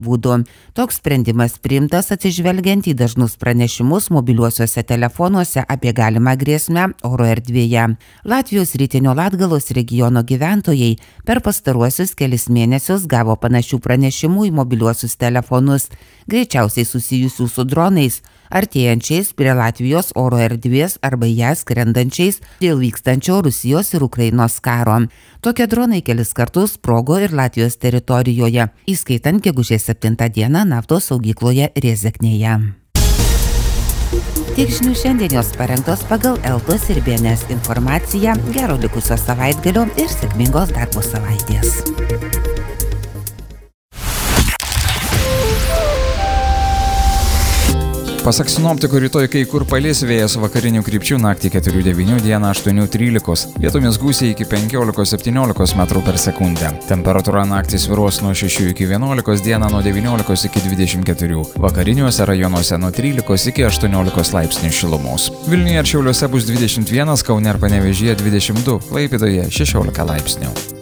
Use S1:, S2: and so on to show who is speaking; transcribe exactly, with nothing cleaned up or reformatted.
S1: būdu. Toks sprendimas priimtas atsižvelgiant į dažnus pranešimus mobiliuosiuose telefonuose apie galimą grėsmę oro erdvėje. Latvijos rytinio Latgalos regiono gyventojai per pastaruosius kelis mėnesius gavo panašių pranešimų į mobiliuosius telefonus, greičiausiai susijusių su dronais, artėjančiais prie Latvijos oro erdvės arba ją skrendančiais dėl vykstančio Rusijos ir Ukrainos karo. Tokie dronai kelis kartus sprogo ir Latvijos teritorijoje, įskaitant gegužės septintą dieną naftos saugykloje Riezeknėje. Tiek žinių šiandien jos parengtos pagal Eltos ir B N S informaciją. Gero likusio savaitgalio ir sėkmingos darbo savaitės.
S2: Pasak sinoptikų, rytoj kai kur palis, vėjas vakarinių krypčių, naktį keturių devynių, dieną aštuonių trylikos, vietomis gūsiai iki penkiolikos septyniolikos metrų per sekundę. Temperatūra naktį svyruos nuo šešių iki vienuolikos, dieną nuo devyniolikos iki dvidešimt keturių, vakariniuose rajonuose nuo trylikos iki aštuoniolikos laipsnių šilumos. Vilniuje ir Šiauliuose bus dvidešimt vienas, Kaune ir Panevėžyje dvidešimt du, Klaipėdoje šešiolika laipsnių.